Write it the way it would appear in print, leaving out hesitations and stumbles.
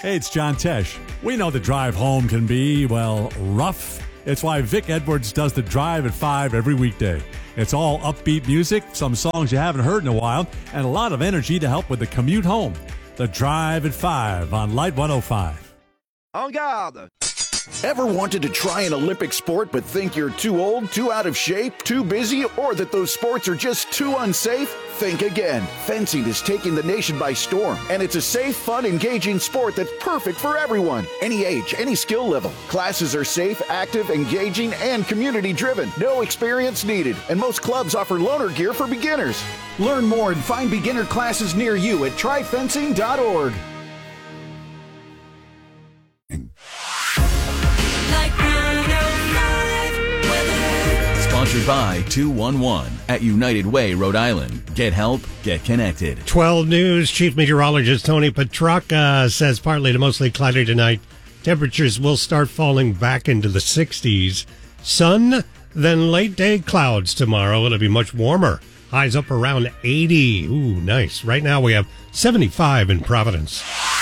Hey, it's John Tesh. We know the drive home can be, well, rough. It's why Vic Edwards does the Drive at 5 every weekday. It's all upbeat music, some songs you haven't heard in a while, and a lot of energy to help with the commute home. The Drive at 5 on Light 105. En garde! Ever wanted to try an Olympic sport but think you're too old, too out of shape, too busy, or that those sports are just too unsafe? Think again. Fencing is taking the nation by storm, and it's a safe, fun, engaging sport that's perfect for everyone. Any age, any skill level. Classes are safe, active, engaging, and community-driven. No experience needed, and most clubs offer loaner gear for beginners. Learn more and find beginner classes near you at tryfencing.org. Sponsored by 211 at United Way, Rhode Island. Get help, get connected. 12 News Chief Meteorologist Tony Petrarca says partly to mostly cloudy tonight. Temperatures will start falling back into the 60s. Sun, then late day clouds tomorrow. It'll be much warmer. Highs up around 80. Ooh, nice. Right now we have 75 in Providence.